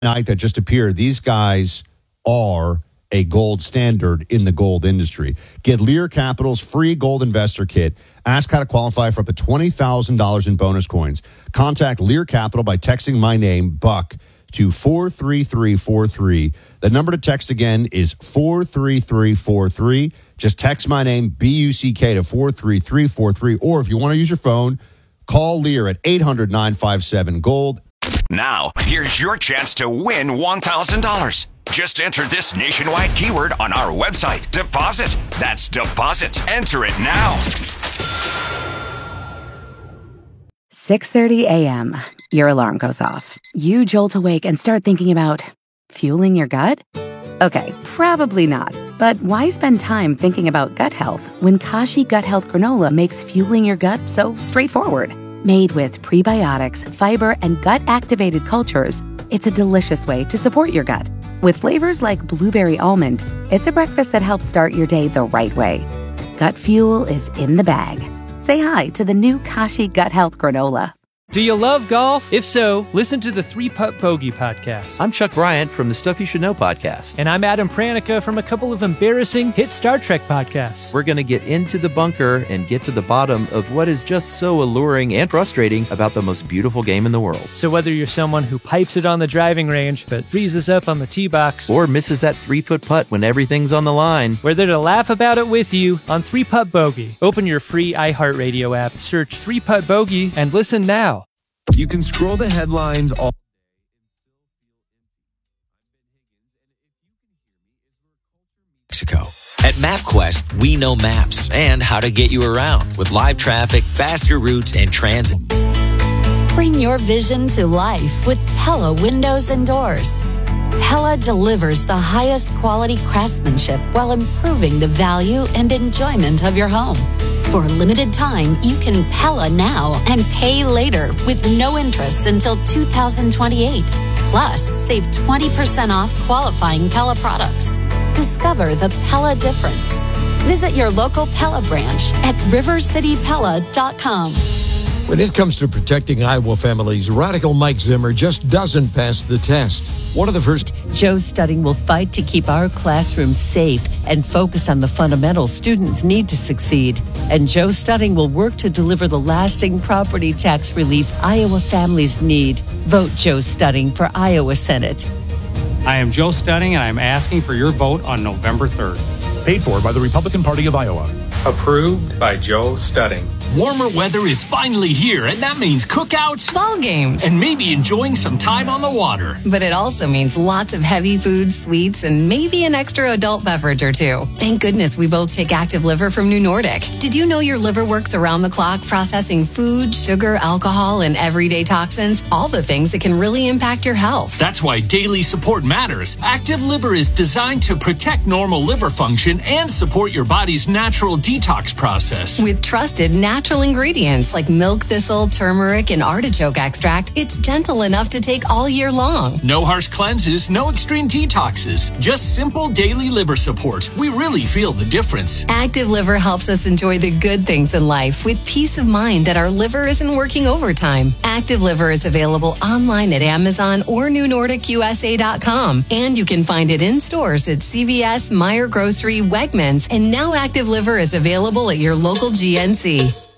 night that just appeared. These guys are a gold standard in the gold industry. Get Lear Capital's free gold investor kit. Ask how to qualify for up to $20,000 in bonus coins. Contact Lear Capital by texting my name, Buck, to 43343. The number to text again is 43343. Just text my name, B-U-C-K, to 43343. Or if you want to use your phone, call Lear at 800-957-GOLD. Now, here's your chance to win $1,000. Just enter this nationwide keyword on our website. Deposit. That's deposit. Enter it now. 6:30 a.m. Your alarm goes off. You jolt awake and start thinking about fueling your gut? Okay, probably not. But why spend time thinking about gut health when Kashi Gut Health Granola makes fueling your gut so straightforward? Made with prebiotics, fiber, and gut-activated cultures, it's a delicious way to support your gut. With flavors like blueberry almond, it's a breakfast that helps start your day the right way. Gut fuel is in the bag. Say hi to the new Kashi Gut Health Granola. Do you love golf? If so, listen to the 3-Putt Bogey podcast. I'm Chuck Bryant from the Stuff You Should Know podcast. And I'm Adam Pranica from a couple of embarrassing hit Star Trek podcasts. We're going to get into the bunker and get to the bottom of what is just so alluring and frustrating about the most beautiful game in the world. So whether you're someone who pipes it on the driving range but freezes up on the tee box, or misses that 3-foot putt when everything's on the line, we're there to laugh about it with you on 3-Putt Bogey. Open your free iHeartRadio app, search 3-Putt Bogey, and listen now. You can scroll the headlines all Mexico. At MapQuest, we know maps and how to get you around with live traffic, faster routes, and transit. Bring your vision to life with Pella Windows and Doors. Pella delivers the highest quality craftsmanship while improving the value and enjoyment of your home. For a limited time, you can Pella now and pay later with no interest until 2028. Plus, save 20% off qualifying Pella products. Discover the Pella difference. Visit your local Pella branch at rivercitypella.com. When it comes to protecting Iowa families, Radical Mike Zimmer just doesn't pass the test. One of the first... Joe Studding will fight to keep our classrooms safe and focused on the fundamentals students need to succeed. And Joe Studding will work to deliver the lasting property tax relief Iowa families need. Vote Joe Studding for Iowa Senate. I am Joe Studding, and I'm asking for your vote on November 3rd. Paid for by the Republican Party of Iowa. Approved by Joe Studding. Warmer weather is finally here, and that means cookouts, ball games, and maybe enjoying some time on the water. But it also means lots of heavy foods, sweets, and maybe an extra adult beverage or two. Thank goodness we both take Active Liver from New Nordic. Did you know your liver works around the clock processing food, sugar, alcohol, and everyday toxins? All the things that can really impact your health. That's why daily support matters. Active Liver is designed to protect normal liver function and support your body's natural detox process. With trusted natural ingredients like milk thistle, turmeric, and artichoke extract, it's gentle enough to take all year long. No harsh cleanses, no extreme detoxes, just simple daily liver support. We really feel the difference. Active Liver helps us enjoy the good things in life with peace of mind that our liver isn't working overtime. Active Liver is available online at Amazon or NewNordicUSA.com, and you can find it in stores at CVS, Meijer Grocery, Wegmans, and now Active Liver is available at your local GNC.